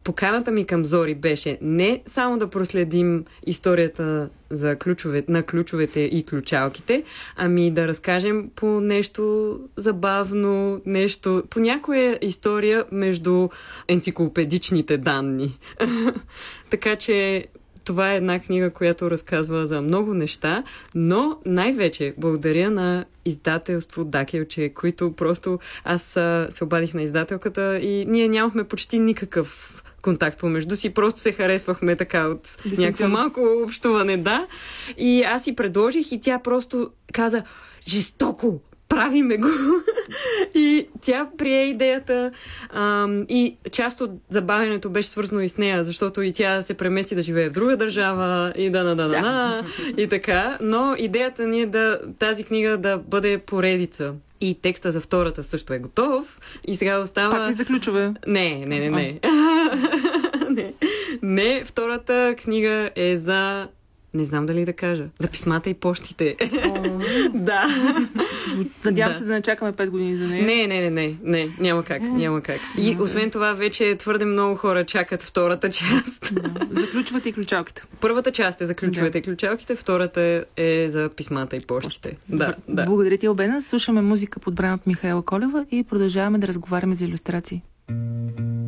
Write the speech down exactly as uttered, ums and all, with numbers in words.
поканата ми към Зори беше не само да проследим историята за ключове, на ключовете и ключалките, ами да разкажем по нещо забавно, нещо, по някоя история между енциклопедичните данни. Така че това е една книга, която разказва за много неща, но най-вече благодаря на издателство Дакелче, които просто аз а, се обадих на издателката и ние нямахме почти никакъв контакт помежду си, просто се харесвахме така от някакво малко общуване, да. И аз си предложих и тя просто каза: жестоко! Правиме го. И тя прие идеята ам, и част от забавянето беше свързано и с нея, защото и тя се премести да живее в друга държава и да на да на на и така. Но идеята ни е да тази книга да бъде поредица. И текста за втората също е готов. И сега остава... Пак ли за ключове? Не, не, не, не. не. Не, втората книга е за... Не знам дали да кажа. За писмата и почтите. Да. Надявам се да не чакаме пет години за нея. Не, не, не, не, не. Няма как, няма как. И освен това вече твърде много хора чакат втората част. Да. За ключовете и ключалките. Първата част е за ключовете да. и ключалките, втората е за писмата и почтите. Да, да. Благодаря ти, Албена. Слушаме музика, подбрана от Михаела Колева и продължаваме да разговаряме за илюстрации.